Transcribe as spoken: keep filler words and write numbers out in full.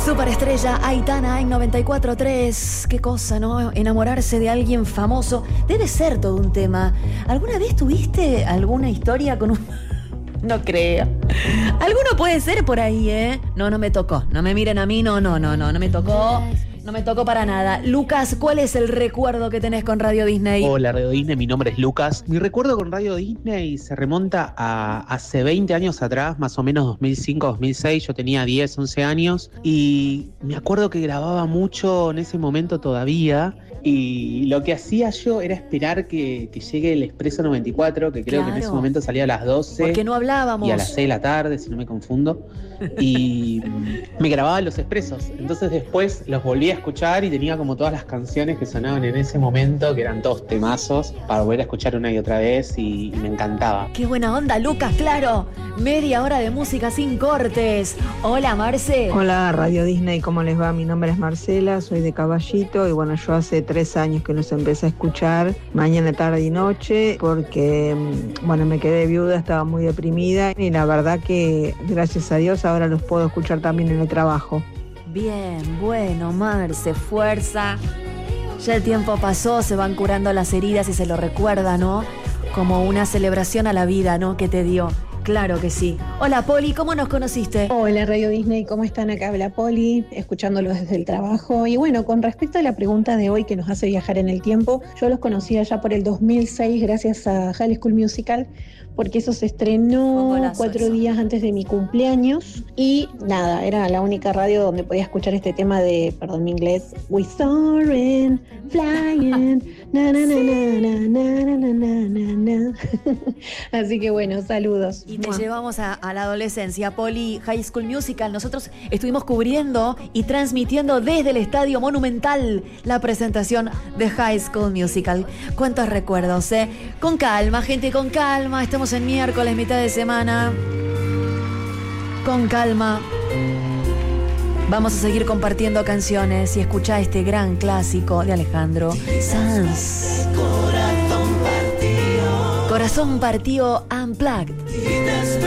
Superestrella Aitana en noventa y cuatro tres. Qué cosa, ¿no? Enamorarse de alguien famoso debe ser todo un tema. ¿Alguna vez tuviste alguna historia con un...? No creo. Alguno puede ser por ahí, ¿eh? No, no me tocó. No me miren a mí, no, no, no, no, no me tocó. No me tocó para nada. Lucas, ¿cuál es el recuerdo que tenés con Radio Disney? Hola Radio Disney, mi nombre es Lucas. Mi recuerdo con Radio Disney se remonta a hace veinte años atrás, más o menos dos mil cinco, dos mil seis. Yo tenía diez, once años y me acuerdo que grababa mucho en ese momento todavía. Y lo que hacía yo era esperar que, que llegue el Expreso noventa y cuatro, que creo Claro. que en ese momento salía a las doce. Porque no hablábamos. Y a las seis de la tarde, si no me confundo. Y me grababa los expresos. Entonces después los volví a escuchar y tenía como todas las canciones que sonaban en ese momento, que eran todos temazos, para volver a escuchar una y otra vez, y, y me encantaba. Qué buena onda, Lucas, claro. Media hora de música sin cortes. Hola, Marce. Hola Radio Disney, ¿cómo les va? Mi nombre es Marcela, soy de Caballito y bueno, yo hace tres años que los empecé a escuchar mañana, tarde y noche porque, bueno, me quedé viuda, estaba muy deprimida y la verdad que gracias a Dios ahora los puedo escuchar también en el trabajo. Bien, bueno, Marce, fuerza. Ya el tiempo pasó, se van curando las heridas y se lo recuerda, ¿no? Como una celebración a la vida, ¿no? Que te dio. Claro que sí. Hola, Poli, ¿cómo nos conociste? Hola Radio Disney, ¿cómo están? Acá habla Poli, escuchándolos desde el trabajo. Y bueno, con respecto a la pregunta de hoy que nos hace viajar en el tiempo, yo los conocí allá por el dos mil seis gracias a High School Musical, porque eso se estrenó cuatro eso. días antes de mi cumpleaños. Y nada, era la única radio donde podía escuchar este tema de, perdón mi inglés, We soaring, flying, na na na na na na na na na na. Así que bueno, saludos. Y te llevamos a, a la adolescencia, Poli. High School Musical. Nosotros estuvimos cubriendo y transmitiendo desde el Estadio Monumental la presentación de High School Musical. ¿Cuántos recuerdos, eh? Con calma, gente, con calma. Estamos en miércoles, mitad de semana. Con calma. Vamos a seguir compartiendo canciones y escuchar este gran clásico de Alejandro Sanz. Corazón partido unplugged.